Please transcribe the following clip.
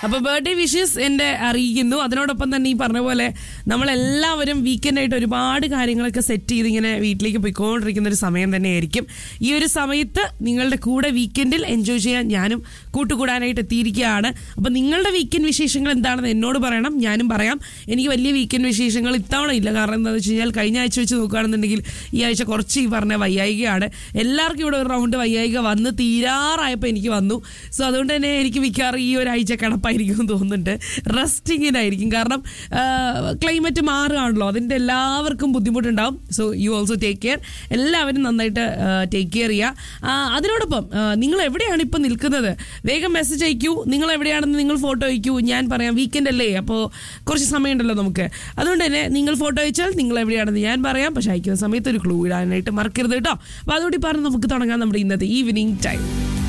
അപ്പോൾ birthday wishes എൻ്റെ അറിയിക്കുന്നു. അതിനോടൊപ്പം തന്നെ ഈ പറഞ്ഞ പോലെ നമ്മളെല്ലാവരും വീക്കെൻഡായിട്ട് ഒരുപാട് കാര്യങ്ങളൊക്കെ സെറ്റ് ചെയ്ത് ഇങ്ങനെ വീട്ടിലേക്ക് പോയിക്കൊണ്ടിരിക്കുന്ന ഒരു സമയം തന്നെയായിരിക്കും. ഈ ഒരു സമയത്ത് നിങ്ങളുടെ കൂടെ വീക്കെൻഡിൽ എൻജോയ് ചെയ്യാൻ ഞാനും കൂട്ടുകൂടാനായിട്ട് എത്തിയിരിക്കുകയാണ്. അപ്പോൾ നിങ്ങളുടെ വീക്കെൻഡ് വിശേഷങ്ങൾ എന്താണെന്ന് എന്നോട് പറയണം, ഞാനും പറയാം. എനിക്ക് വലിയ വീക്കെൻഡ് വിശേഷങ്ങൾ ഇത്തവണ ഇല്ല. കാരണം എന്താണെന്ന് വെച്ച് കഴിഞ്ഞാൽ കഴിഞ്ഞ ആഴ്ച വെച്ച് നോക്കുകയാണെന്നുണ്ടെങ്കിൽ ഈ ആഴ്ച കുറച്ച് ഈ പറഞ്ഞ വയ്യായികയാണ്. എല്ലാവർക്കും ഇവിടെ ഒരു റൗണ്ട് വയ്യായിക വന്ന് തീരാറായപ്പോൾ എനിക്ക് വന്നു. സോ അതുകൊണ്ട് തന്നെ എനിക്ക് മിക്കവാറും ഈ ഒരാഴ്ച കിടപ്പായിരിക്കും തോന്നുന്നുണ്ട്, റെസ്റ്റിങ്ങിനായിരിക്കും. കാരണം ക്ലൈമറ്റ് മാറുകയാണല്ലോ, അതിൻ്റെ എല്ലാവർക്കും ബുദ്ധിമുട്ടുണ്ടാവും. So you also take care. എല്ലാവരും നന്നായിട്ട് ടേക്ക് കെയർ ചെയ്യുക. അതിനോടൊപ്പം നിങ്ങൾ എവിടെയാണ് ഇപ്പം നിൽക്കുന്നത് വേഗം മെസ്സേജ് അയക്കൂ. നിങ്ങൾ എവിടെയാണെന്ന് നിങ്ങൾ ഫോട്ടോ അയക്കൂ. ഞാൻ പറയാം, വീക്കെൻഡ് അല്ലേ, അപ്പോൾ കുറച്ച് സമയമുണ്ടല്ലോ നമുക്ക്. അതുകൊണ്ട് തന്നെ നിങ്ങൾ ഫോട്ടോ അയച്ചാൽ നിങ്ങൾ എവിടെയാണെന്ന് ഞാൻ പറയാം. പക്ഷെ അയക്കുന്ന സമയത്ത് ഒരു ക്ലൂ ഇടാനായിട്ട് മറക്കരുത് കേട്ടോ. അപ്പോൾ അതുകൂടി പറഞ്ഞ് നമുക്ക് തുടങ്ങാം നമ്മുടെ ഇന്നത്തെ ഈവനിങ് ടൈം.